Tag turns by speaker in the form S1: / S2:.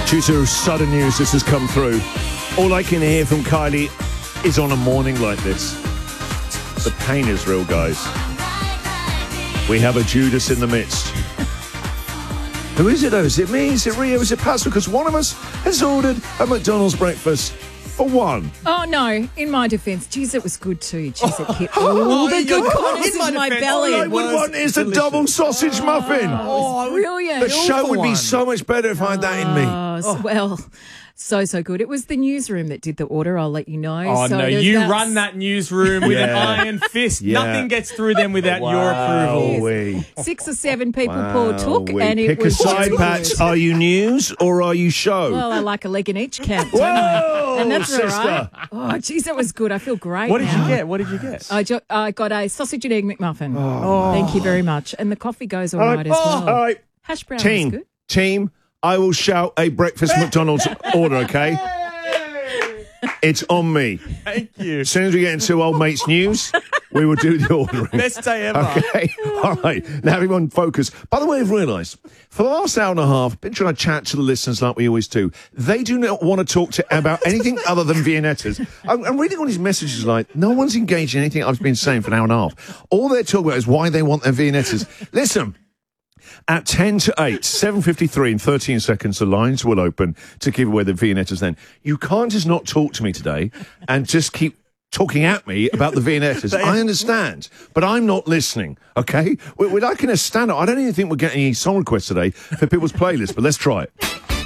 S1: Due to sudden news, this has come through. All I can hear from Kylie is on a morning like this. The pain is real, guys. We have a Judas in the midst. Who is it, though? Is it me? Is it Rio? Is it Pascal? Because one of us has ordered a McDonald's breakfast for one.
S2: Oh, no. In my defence, geez, it was good too. Geez, it hit all the good corners in my belly.
S1: All I would want is a double sausage muffin.
S2: Oh, brilliant.
S1: The show would be so much better if I had that in me.
S2: Well, so good. It was the newsroom that did the order, I'll let you know.
S3: Oh,
S2: so
S3: no, you run that newsroom with an iron fist.
S1: Yeah.
S3: Nothing gets through them without your approval.
S1: Wowee.
S2: 6 or 7 people Paul took, and it
S1: Pick
S2: was
S1: a side,
S2: good.
S1: Pat. Are you news or are you show?
S2: Well, I like a leg in each camp, don't I?
S1: Whoa,
S2: And that's
S1: sister.
S2: all right. Oh, geez, that was good. I feel great
S3: What did
S2: now.
S3: you get? What did you get?
S2: I got a sausage and egg McMuffin. Thank you very much. And the coffee goes all right as well.
S1: All right.
S2: Hash brown is good.
S1: Team, I will shout a breakfast McDonald's order, okay? It's on me.
S3: Thank you.
S1: As soon as we get into old mate's news, we will do the ordering.
S3: Best day ever.
S1: Okay, all right. Now everyone focus. By the way, I've realised, for the last hour and a half, I've been trying to chat to the listeners like we always do. They do not want to talk about anything other than Viennettas. I'm reading all these messages like, no one's engaged in anything I've been saying for an hour and a half. All they're talking about is why they want their Viennettas. Listen. At 10 to 8, 7:53 in 13 seconds, the lines will open to give away the Viennettas then. You can't just not talk to me today and just keep talking at me about the Viennettas. I understand, but I'm not listening, okay? We're like in a stand-up. I don't even think we're getting any song requests today for people's playlists, but let's try it.